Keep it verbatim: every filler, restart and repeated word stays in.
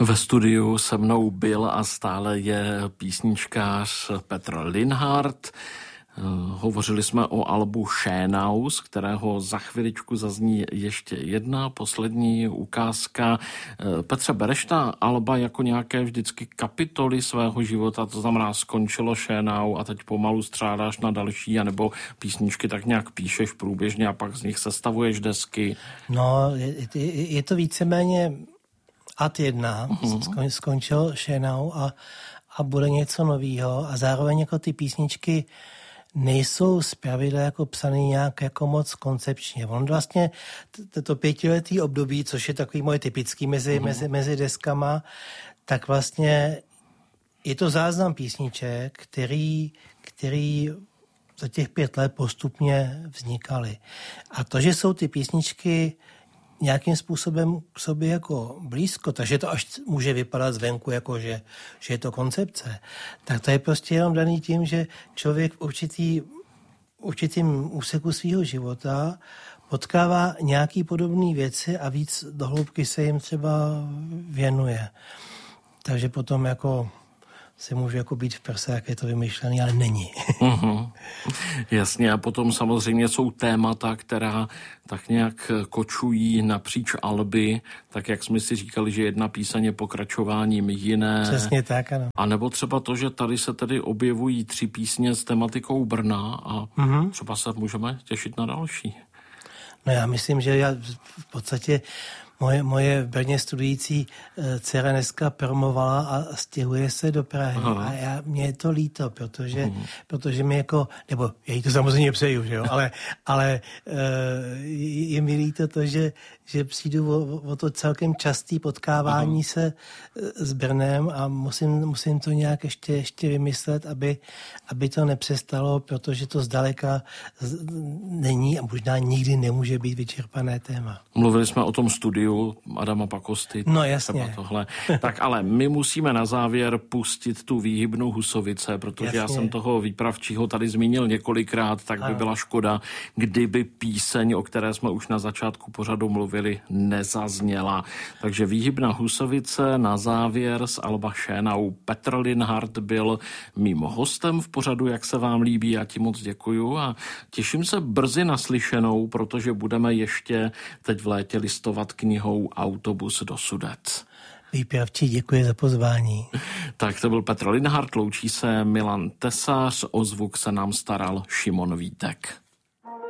Ve studiu se mnou byl a stále je písničkář Petr Linhart. Hovořili jsme o albu Schenau, z kterého za chviličku zazní ještě jedna poslední ukázka. Petře, bereš ta alba jako nějaké vždycky kapitoly svého života, to znamená skončilo Schenau a teď pomalu střádáš na další, anebo písničky tak nějak píšeš průběžně a pak z nich sestavuješ desky? No, je, je, je to víceméně ad jedna, uh-huh. skončil Schenau a, a bude něco novýho a zároveň jako ty písničky nejsou zpravidla jako psaný nějak jako moc koncepčně. On vlastně to pětiletý období, což je takový moje typický mezi, uh-huh. mezi, mezi deskama, tak vlastně je to záznam písniček, který, který za těch pět let postupně vznikaly. A to, že jsou ty písničky nějakým způsobem k sobě jako blízko, takže to až může vypadat zvenku, jako že, že je to koncepce, tak to je prostě jenom daný tím, že člověk v určitý, určitým úseku svého života potkává nějaký podobné věci a víc dohloubky se jim třeba věnuje. Takže potom jako si můžu jako být v prse, jak je to vymyšlený, ale není. Uhum. Jasně, a potom samozřejmě jsou témata, která tak nějak kočují napříč alby, tak jak jsme si říkali, že jedna píseň je pokračováním jiné. Přesně tak, ano. A nebo třeba to, že tady se tedy objevují tři písně s tematikou Brna a uhum. třeba se můžeme těšit na další. No já myslím, že já v podstatě Moje, moje v Brně studující dcera dneska promovala a stěhuje se do Prahy. Aha. A já, mě je to líto, protože, uh-huh. protože mi jako, nebo já jí to samozřejmě přeju, že jo, ale, ale je mi líto to, že, že přijdu o, o to celkem častý potkávání uh-huh. se s Brnem a musím, musím to nějak ještě, ještě vymyslet, aby, aby to nepřestalo, protože to zdaleka není a možná nikdy nemůže být vyčerpané téma. Mluvili jsme o tom studiu Adama Pakosty. No jasně. Tohle. Tak ale my musíme na závěr pustit tu výhybnou Husovice, protože jasně. já jsem toho výpravčího tady zmínil několikrát, tak ano. by byla škoda, kdyby píseň, o které jsme už na začátku pořadu mluvili, nezazněla. Takže výhybná Husovice na závěr z alba Schenau. Petr Linhart byl mým hostem v pořadu, jak se vám líbí, já ti moc děkuju a těším se brzy naslyšenou, protože budeme ještě teď v létě listovat knihu Autobus do Sudet. Výpravčí, děkuji za pozvání. Tak to byl Petr Linhart, loučí se Milan Tesař, o zvuk se nám staral Šimon Vítek.